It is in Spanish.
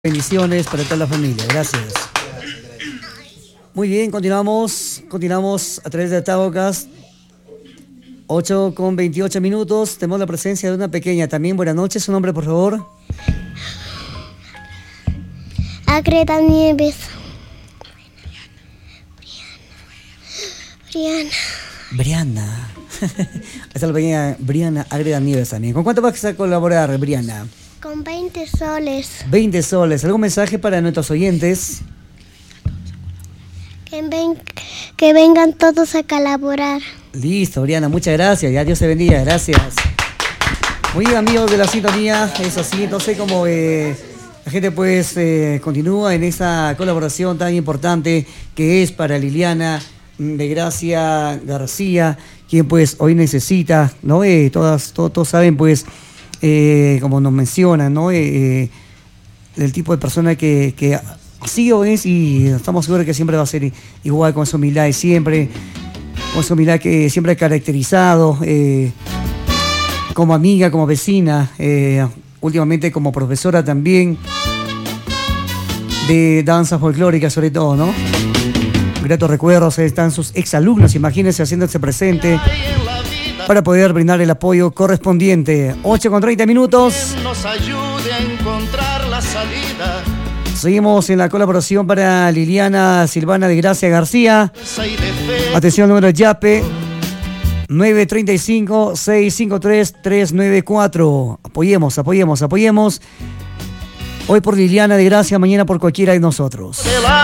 Bendiciones para toda la familia, gracias. Muy bien, continuamos a través de Tabocas, 8:28. Tenemos la presencia de una pequeña también. Buenas noches, su nombre por favor. Agreda Nieves. Briana. Esta es la pequeña Briana Agreda Nieves también. ¿Con cuánto vas a colaborar, Briana? Con 20 soles. 20 soles. ¿Algún mensaje para nuestros oyentes? Que vengan todos a colaborar. Listo, Briana, muchas gracias. Ya Dios te bendiga, gracias. Muy bien, amigos de la sintonía, es así. Entonces, como la gente pues continúa en esa colaboración tan importante que es para Liliana de Gracia García, quien pues hoy necesita, ¿no? Todos saben pues, como nos mencionan, ¿no? El tipo de persona que ha sido, es, y estamos seguros que siempre va a ser igual, con su humildad de siempre, con su humildad que siempre ha caracterizado, como amiga, como vecina, últimamente como profesora también de danza folclórica sobre todo, ¿no? Gratos recuerdos, están sus exalumnos, imagínense, haciéndose presente para poder brindar el apoyo correspondiente. 8:30. Nos ayude a encontrar la salida. Seguimos en la colaboración para Liliana Silvana de Gracia García. Atención, número YAPE 935-653-394. Apoyemos. Hoy por Liliana de Gracia, mañana por cualquiera de nosotros.